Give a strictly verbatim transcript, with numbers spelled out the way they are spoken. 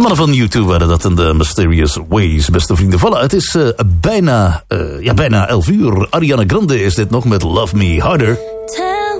mannen van U twee waren dat in de Mysterious Ways, beste vrienden. Voilà, het is uh, bijna, uh, ja, bijna elf uur. Ariana Grande is dit nog met Love Me Harder.